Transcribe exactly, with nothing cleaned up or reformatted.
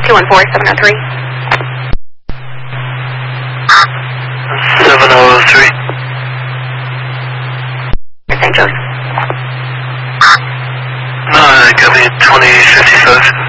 two one four, seven oh three. seven oh three. Saint Joseph. No, give me twenty fifty-five.